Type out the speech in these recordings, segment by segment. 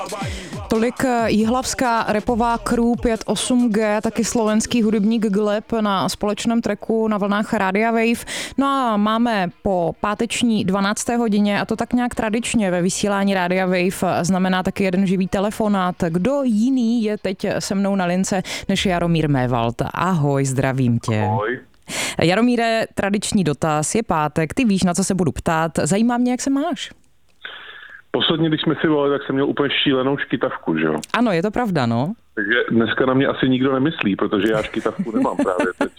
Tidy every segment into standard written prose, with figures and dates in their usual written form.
Tolik jihlavská rapová crew 58G, taky slovenský hudebník Gleb na společném tracku na vlnách Rádia Wave. No a máme po páteční 12. hodině, a to tak nějak tradičně ve vysílání Rádia Wave, znamená taky jeden živý telefonát. Kdo jiný je teď se mnou na lince než Jaromír Mévald? Ahoj, zdravím tě. Ahoj. Jaromíre, tradiční dotaz, je pátek, ty víš, na co se budu ptát. Zajímá mě, jak se máš? Posledně, když jsme si volali, tak jsem měl úplně šílenou škytavku, že jo? Ano, je to pravda, no. Takže dneska na mě asi nikdo nemyslí, protože já škytavku nemám právě teď.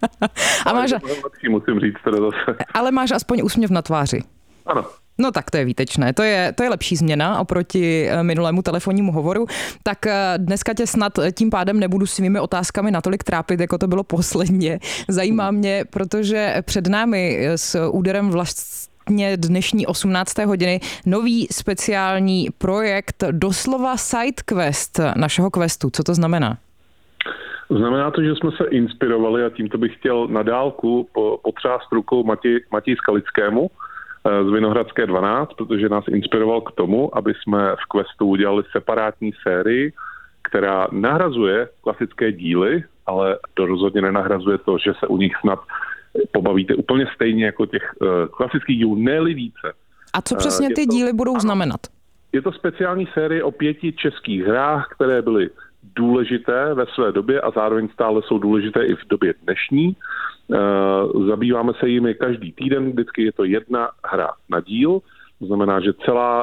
A máš... lepší, musím říct teda zase. Ale máš aspoň úsměv na tváři. Ano. No tak to je výtečné, to je lepší změna oproti minulému telefonnímu hovoru. Tak dneska tě snad tím pádem nebudu svými otázkami natolik trápit, jako to bylo posledně. Zajímá mě, protože před námi s úderem vlastně dnešní 18. hodiny nový speciální projekt, doslova sidequest našeho questu. Co to znamená? Znamená to, že jsme se inspirovali a tímto bych chtěl na dálku potřást rukou Matěji Skalickému z Vinohradské 12, protože nás inspiroval k tomu, aby jsme v questu udělali separátní sérii, která nahrazuje klasické díly, ale to rozhodně nenahrazuje to, že se u nich snad pobavíte úplně stejně jako těch klasických dílů, ne-li více. A co přesně ty díly budou znamenat? Je to speciální série o 5 českých hrách, které byly důležité ve své době a zároveň stále jsou důležité i v době dnešní. Zabýváme se jimi každý týden, vždycky je to jedna hra na díl, to znamená, že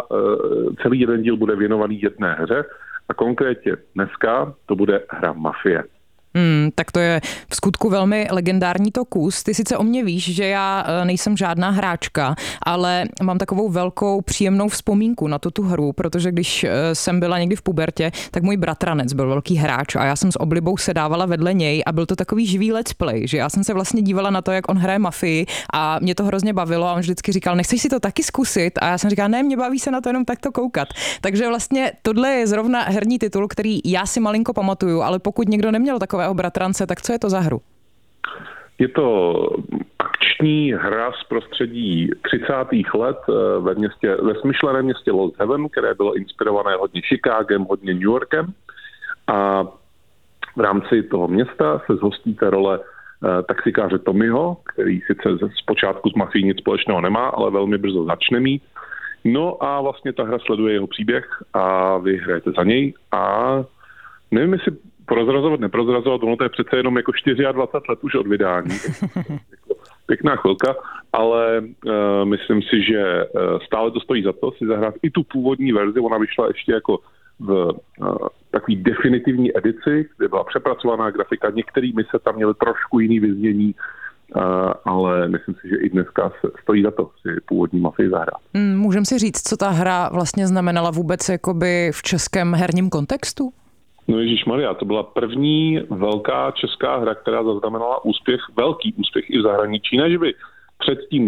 celý jeden díl bude věnovaný jedné hře a konkrétně dneska to bude hra Mafie. Tak to je v skutku velmi legendární to kus. Ty sice o mě víš, že já nejsem žádná hráčka, ale mám takovou velkou příjemnou vzpomínku na tu hru, protože když jsem byla někdy v pubertě, tak můj bratranec byl velký hráč a já jsem s oblibou sedávala vedle něj a byl to takový živý let's play, že já jsem se vlastně dívala na to, jak on hraje Mafii a mě to hrozně bavilo a on vždycky říkal, nechceš si to taky zkusit? A já jsem říkala, ne, mě baví se na to jenom takto koukat. Takže vlastně tohle je zrovna herní titul, který já si malinko pamatuju, ale pokud někdo neměl takového bratrance, tak co je to za hru? Je to akční hra z prostředí 30. let ve smyšleném městě Lost Haven, které bylo inspirované hodně Chicagem, hodně New Yorkem. A v rámci toho města se zhostíte role taxikáře Tommyho, který sice zpočátku s mafií nic společného nemá, ale velmi brzo začne mít. No a vlastně ta hra sleduje jeho příběh a vy hrajete za něj a nevím, jestli neprozrazovat, ono to je přece jenom jako 24 let už od vydání. Pěkná chvilka, ale myslím si, že stále to stojí za to si zahrát i tu původní verzi, ona vyšla ještě jako v takový definitivní edici, kde byla přepracovaná grafika, některý mise tam měly trošku jiný vyznění, ale myslím si, že i dneska stojí za to si původní Mafii zahrát. Můžeme si říct, co ta hra vlastně znamenala vůbec jakoby v českém herním kontextu? No ježišmarja, to byla první velká česká hra, která zaznamenala velký úspěch i v zahraničí, ne že by předtím